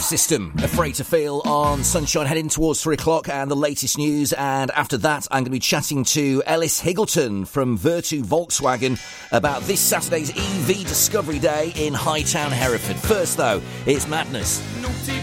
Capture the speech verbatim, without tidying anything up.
System, Afraid to Feel on Sunshine, heading towards three o'clock and the latest news. And after that, I'm going to be chatting to Ellis Higgleton from Vertu Volkswagen about this Saturday's E V Discovery Day in Hightown, Hereford. First, though, it's Madness.